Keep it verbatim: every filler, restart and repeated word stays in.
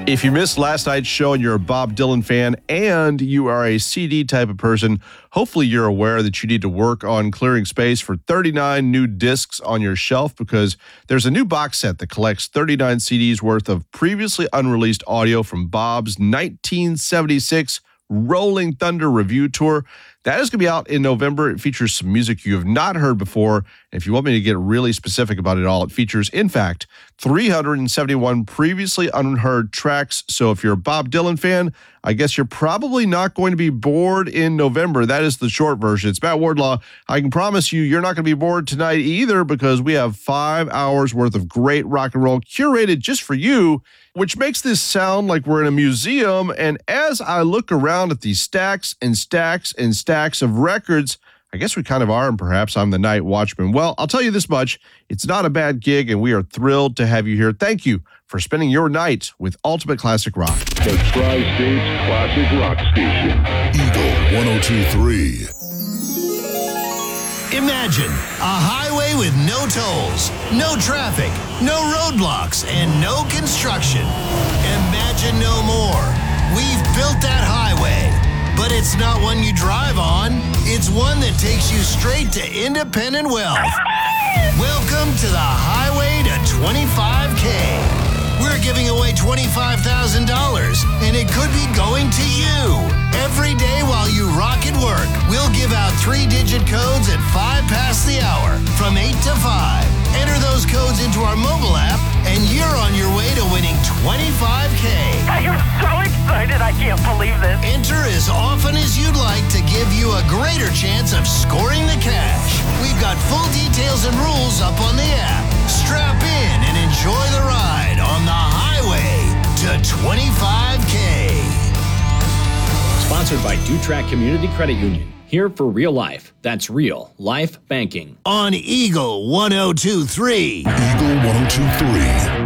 If you missed last night's show and you're a Bob Dylan fan and you are a C D type of person, hopefully you're aware that you need to work on clearing space for thirty-nine new discs on your shelf, because there's a new box set that collects thirty-nine C Ds worth of previously unreleased audio from Bob's nineteen seventy-six Rolling Thunder Review Tour. That is going to be out in November. It features some music you have not heard before. And if you want me to get really specific about it all, it features, in fact, three hundred seventy-one previously unheard tracks. So if you're a Bob Dylan fan, I guess you're probably not going to be bored in November. That is the short version. It's Matt Wardlaw. I can promise you, you're not going to be bored tonight either, because we have five hours worth of great rock and roll curated just for you, which makes this sound like we're in a museum. And as I look around at these stacks and stacks and stacks of records, I guess we kind of are, and perhaps I'm the night watchman. Well, I'll tell you this much. It's not a bad gig, and we are thrilled to have you here. Thank you for spending your night with Ultimate Classic Rock. The Tri-States Classic Rock Station. Eagle one oh two point three. Imagine a highway with no tolls, no traffic, no roadblocks, and no construction. Imagine no more. We've built that highway, but it's not one you drive on. It's one that takes you straight to independent wealth. Welcome to the Highway to twenty-five K. We're giving away twenty-five thousand dollars, and it could be going to you. Every day while you rock at work, we'll give out three-digit codes at five past the hour from eight to five. Enter those codes into our mobile app, and you're on your way to winning twenty-five K. I am so excited. I can't believe this. Enter as often as you'd like to give you a greater chance of scoring the cash. We've got full details and rules up on the app. Strap in and enjoy the ride on the highway to twenty-five K. Sponsored by Dutrack Community Credit Union. Here for real life. That's real life banking. On Eagle one oh two point three. Eagle one oh two point three.